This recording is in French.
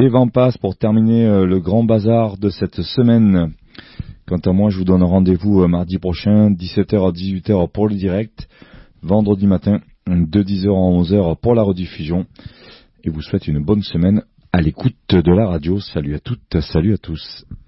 Les vents passent pour terminer le grand bazar de cette semaine. Quant à moi, je vous donne rendez-vous mardi prochain, 17h à 18h pour le direct, vendredi matin, de 10h à 11h pour la rediffusion. Et vous souhaite une bonne semaine à l'écoute de la radio. Salut à toutes, salut à tous.